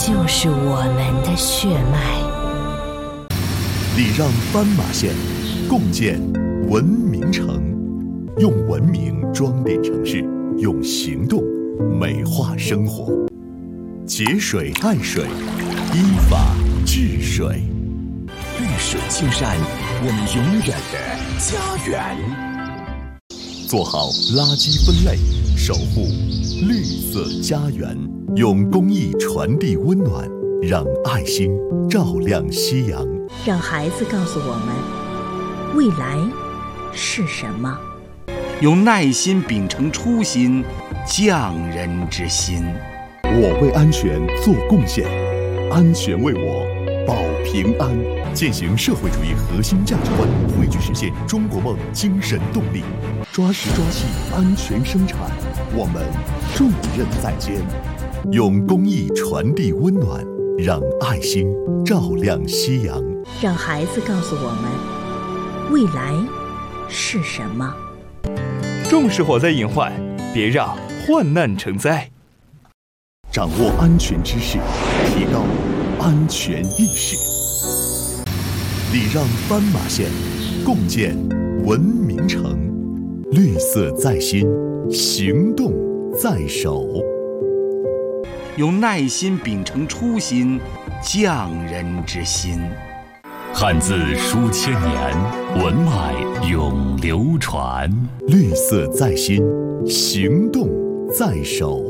就是我们的血脉。 礼让斑马线，共建文明城，用文明装点城市，用行动美化生活。节水爱水，依法治水。 绿水青山，我们永远的家园。 做好垃圾分类，守护绿色家园，用公益传递温暖，让爱心照亮夕阳。 让孩子告诉我们，未来是什么？ 用耐心秉承初心，匠人之心。 我为安全做贡献，安全为我保平安。践行社会主义核心价值观，汇聚实现中国梦精神动力。抓实抓细，安全生产，我们重任在肩。用公益传递温暖，让爱心照亮夕阳。 让孩子告诉我们，未来是什么？ 重视火灾隐患，别让患难成灾。 掌握安全知识，提高安全意识。礼让斑马线，共建文明城。绿色在心，行动在手。 用耐心秉承初心，匠人之心。 汉字书千年，文脉永流传。 绿色在心，行动在手。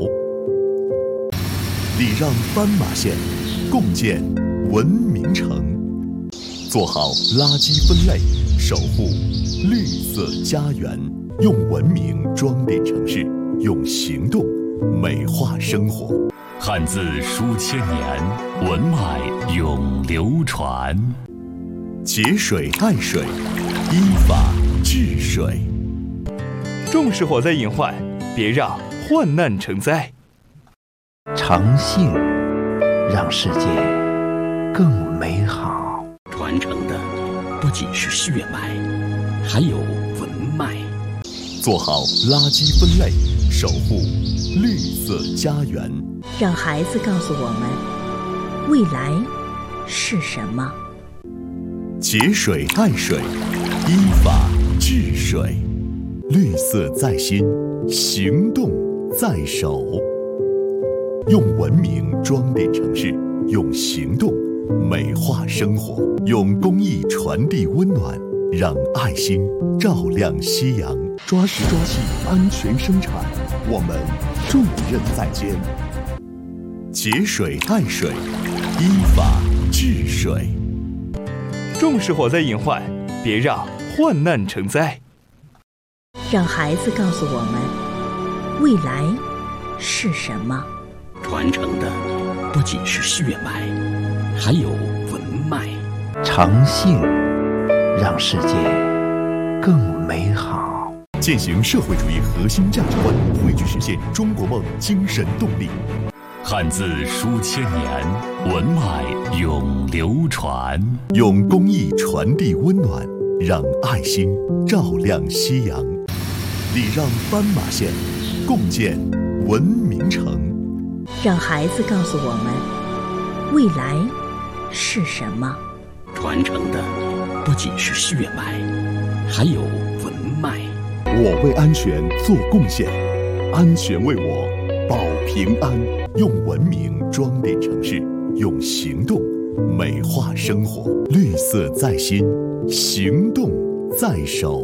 礼让斑马线，共建文明城。做好垃圾分类，守护绿色家园，用文明装点城市，用行动美化生活。 汉字书千年，文脉永流传。 节水爱水，依法治水。 重视火灾隐患，别让患难成灾。 诚信让世界更美好。 传承的不仅是血脉，还有文脉。 做好垃圾分类，守护绿色家园。 让孩子告诉我们，未来是什么？ 节水爱水，依法治水。绿色在心，行动在手。用文明装点城市，用行动美化生活。用公益传递温暖，让爱心照亮夕阳。抓实抓细，安全生产，我们重任在肩。节水爱水，依法治水。 重视火灾隐患，别让患难成灾。 让孩子告诉我们，未来是什么？ 传承的不仅是血脉，还有文脉。 诚信让世界更美好。 践行社会主义核心价值观，汇聚实现中国梦精神动力。 汉字书千年，文脉永流传。 用公益传递温暖，让爱心照亮夕阳。礼让斑马线，共建文明城。 让孩子告诉我们，未来是什么？ 传承的不仅是血脉，还有文脉。 我为安全做贡献，安全为我保平安。用文明装点城市，用行动美化生活。绿色在心，行动在手。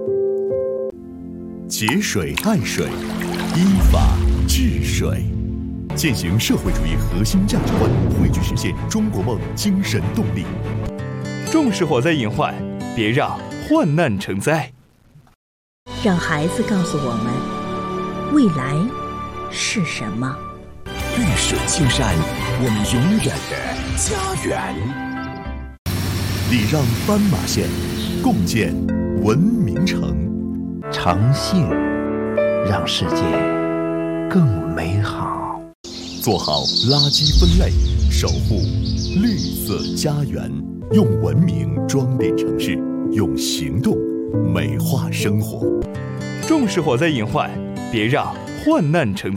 节水爱水，依法治水。践行社会主义核心价值观，汇聚实现中国梦精神动力。 重视火灾隐患，别让患难成灾。 让孩子告诉我们，未来是什么？ 绿水青山，我们永远的家园。 礼让斑马线，共建文明城。 诚信让世界更美好。 做好垃圾分类，守护绿色家园。用文明装点城市，用行动美化生活。 重视火灾隐患，别让患难成灾。